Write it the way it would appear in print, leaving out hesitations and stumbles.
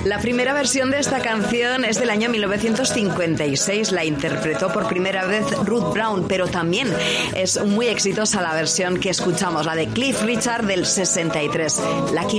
La primera versión de esta canción es del año 1956. La interpretó por primera vez Ruth Brown, pero también es muy exitosa la versión que escuchamos, la de Cliff Richard del 63. Lucky